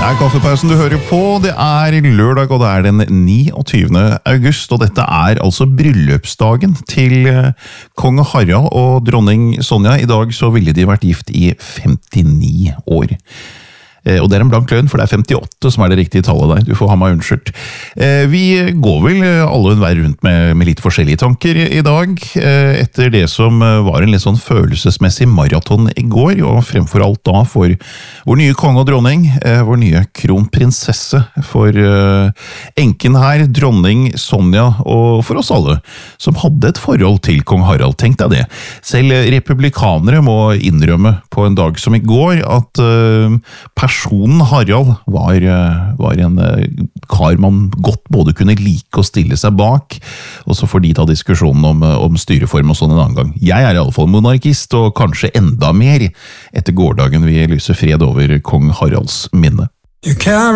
Det kaffepausen du hører på, det lørdag og det den 29. august, og dette altså bryllupsdagen til kong Harald og dronning Sonja. I dag så ville de vært gift i 59 år. Og det en blank løgn, for det 58 som det riktige tallet der. Du får ha meg unnskyldt. Vi går vel alle en vei rundt med litt forskjellige tanker i dag, etter det som var en litt sånn følelsesmessig maraton i går, og fremfor alt da for vår nye konge og dronning, vår nye kronprinsesse, for enken her, dronning Sonja, og for oss alle, som hadde et forhold til kong Harald. Tenk deg det. Selv republikanere må innrømme på en dag som i går, at personen Harald var en kar man godt både kunne like og stille seg bak, og så får de ta diskusjonen om styreform og sånn en annen gang. Jeg I alle fall monarkist, og kanskje enda mer etter gårdagen vi lyser fred over kong Haralds minne.